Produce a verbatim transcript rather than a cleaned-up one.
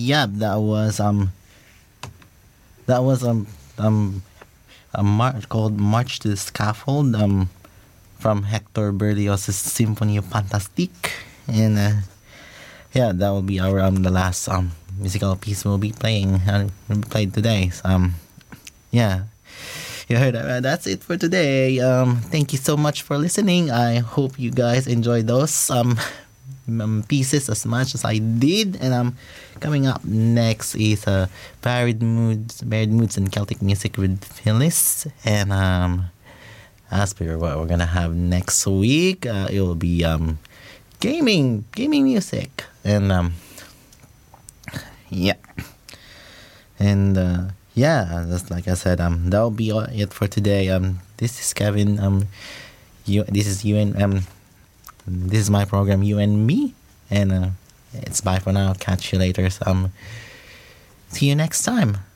yeah, that was um that was um um a march called March to the Scaffold um from Hector Berlioz's Symphony of Fantastique, and uh, yeah, that will be our um the last um musical piece we'll be playing uh, will be played today. So, um yeah. You heard that. Uh, that's it for today. Um, thank you so much for listening. I hope you guys enjoyed those um, um pieces as much as I did. And um, coming up next is uh, varied moods, varied moods and Celtic music with Phyllis. And um, as per what we're gonna have next week, uh, it will be um, gaming, gaming music, and um, yeah, and. Uh, Yeah, just like I said, um, that'll be all it for today. Um, this is Kevin. Um, you, this is you and um, this is my program, You and Me, and uh, it's bye for now. Catch you later. So, um, see you next time.